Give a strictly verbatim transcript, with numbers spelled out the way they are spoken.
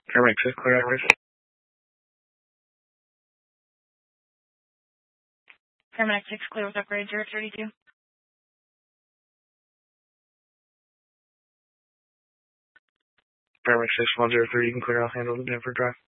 Paramedic six, clear outwards. Paramedic six, clear with upgrade zero thirty-two. Paramedic six, one zero three, you can clear out, handle the Denver drive.